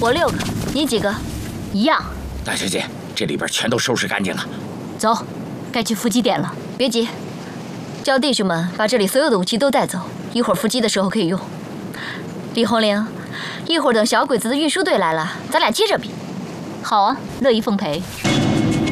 我6个，你几个？ 一样。 大小姐，这里边全都收拾干净了。 走，该去伏击点了。 别急，叫弟兄们把这里所有的武器都带走，一会儿伏击的时候可以用。李红玲，一会儿等小鬼子的运输队来了，咱俩接着比。 好啊，乐意奉陪。